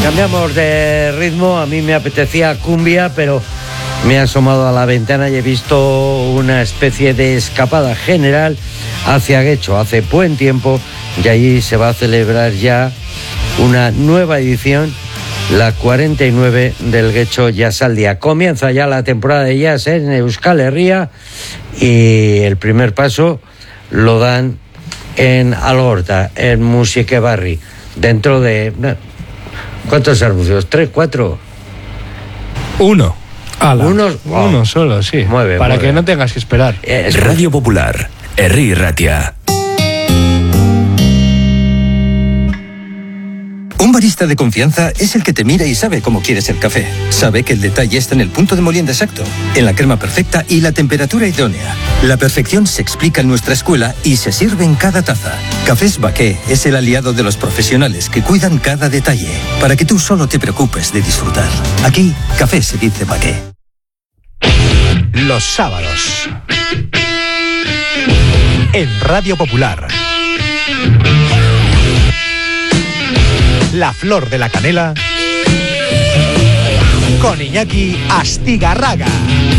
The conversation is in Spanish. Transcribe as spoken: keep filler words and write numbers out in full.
Cambiamos de ritmo, a mí me apetecía cumbia, pero me he asomado a la ventana y he visto una especie de escapada general hacia Guecho. Hace buen tiempo y allí se va a celebrar ya una nueva edición, la cuarenta y nueve del Guecho Jazzaldia. Comienza ya la temporada de jazz en Euskal Herria y el primer paso lo dan en Algorta, en Musikebarri, dentro de... ¿Cuántos anuncios? ¿Tres, cuatro? Uno. Ala. Unos, wow. Uno solo, sí. Mueve, Para mueve. que no tengas que esperar. Es Radio Popular, Herri Ratia. Un barista de confianza es el que te mira y sabe cómo quieres el café. Sabe que el detalle está en el punto de molienda exacto, en la crema perfecta y la temperatura idónea. La perfección se explica en nuestra escuela y se sirve en cada taza. Cafés Baqué es el aliado de los profesionales que cuidan cada detalle, para que tú solo te preocupes de disfrutar. Aquí, café se dice Baqué. Los sábados en Radio Popular, La Flor de la Canela con Iñaki Astigarraga.